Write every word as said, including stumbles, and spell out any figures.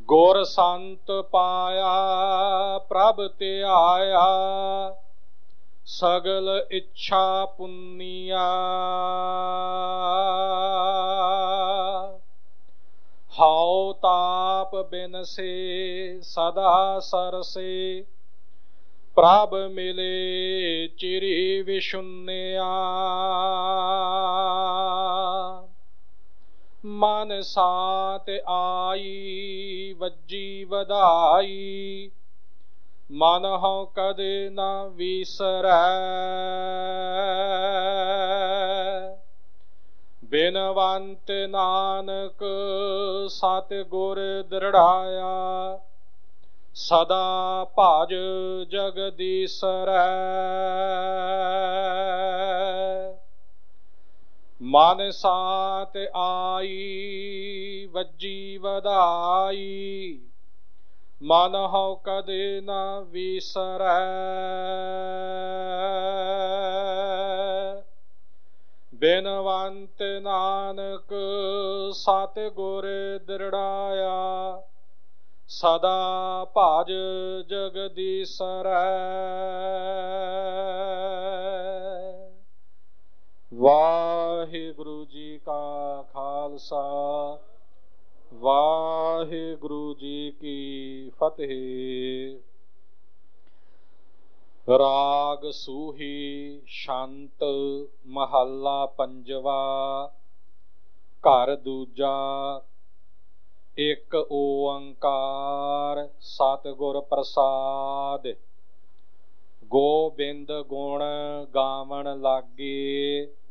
ਗੁਰ ਸੰਤ ਪਾਇਆ ਪ੍ਰਭ ਧਿਆਇਆ, ਸਗਲ ਇੱਛਾ ਪੁੰਨੀਆ। ਹਉ ਤਾਪ ਬਿਨਸੇ ਸਦਾ ਸਰਸੇ, ਪ੍ਰਭ ਮਿਲੇ ਚਿਰੀ ਵਿਸ਼ੁੰਨਿਆ। ਮਨ ਸਾਤ ਆਈ ਵੱਜੀ ਵਧਾਈ, ਮਨ ਹਉ ਕਦੇ ਨਾ ਵਿਸਰੈ। ਬਿਨਵੰਤ ਨਾਨਕ ਸਤਿਗੁਰ ਦ੍ਰਿੜਾਇਆ, ਸਦਾ ਭਜ ਜਗਦੀਸਰੈ। ਮਨ ਸਾਤ ਆਈ ਵੱਜੀ ਵਧਾਈ, ਮਨ ਹਉ ਕਦੇ ਨਾ ਵਿਸਰੈ। ਬਿਨਵੰਤ ਨਾਨਕ ਸਤਿਗੁਰ ਦ੍ਰਿੜਾਇਆ, ਸਦਾ ਭਜ ਜਗਦੀਸਰੈ। ਵਾਹਿਗੁਰੂ ਜੀ ਕਾ ਖਾਲਸਾ, ਵਾਹਿਗੁਰੂ ਜੀ ਕੀ ਫਤਿਹ। ਰਾਗ ਸੂਹੀ ਛੰਤ ਮਹੱਲਾ ਪੰਜਵਾ। ਘਰ ਦੂਜਾ। ਇੱਕ ਓੰਕਾਰ ਸਤਿਗੁਰ ਪ੍ਰਸਾਦਿ। ਗੋਬਿੰਦ ਗੁਣ ਗਾਵਣ ਲਾਗੇ,